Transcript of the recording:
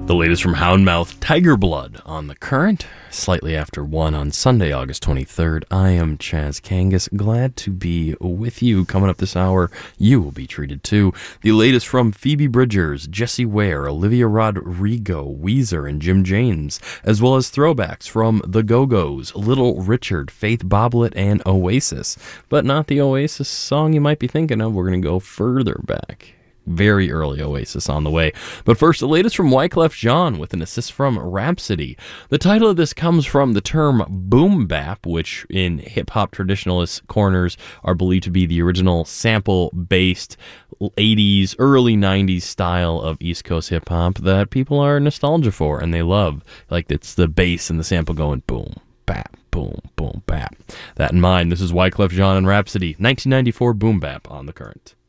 The latest from Houndmouth, Tiger Blood on The Current, slightly after 1 on Sunday, August 23rd. I am Chaz Kangas, glad to be with you. Coming up this hour, you will be treated to the latest from Phoebe Bridgers, Jessie Ware, Olivia Rodrigo, Weezer, and Jim James, as well as throwbacks from The Go-Go's, Little Richard, Faith Boblet, and Oasis. But not the Oasis song you might be thinking of. We're going to go further back. Very early Oasis on the way. But first, the latest from Wyclef Jean with an assist from Rhapsody. The title of this comes from the term boom bap, which in hip-hop traditionalist corners are believed to be the original sample-based 80s, early 90s style of East Coast hip-hop that people are nostalgia for and they love. Like, it's the bass and the sample going boom, bap, boom, boom, bap. That in mind, this is Wyclef Jean and Rhapsody, 1994 boom bap on The Current.